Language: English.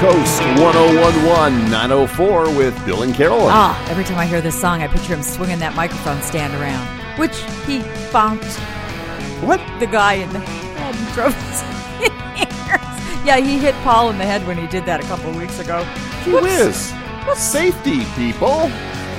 Coast 1011 904 with Bill and Carolyn. Every time I hear this song, I picture him swinging that microphone stand around, which he bonked the guy in the head and drove his ears. Yeah, he hit Paul in the head when he did that a couple of weeks ago. Gee whiz. Safety, people.